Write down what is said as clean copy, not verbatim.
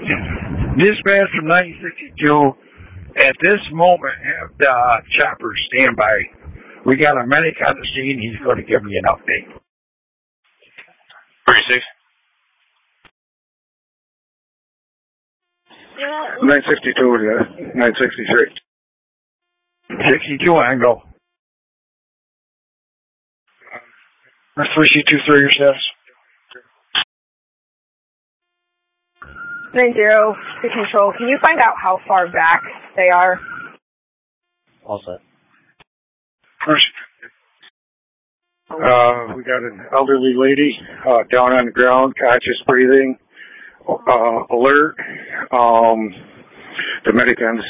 Dispatch from 962. At this moment, have the chopper stand by. We got a medic on the scene. He's going to give me an update. 36. 962 to 963. 62 angle. 323 your status. 90 to control. Can you find out how far back they are? All set. We got an elderly lady down on the ground, conscious breathing, alert. The medic on the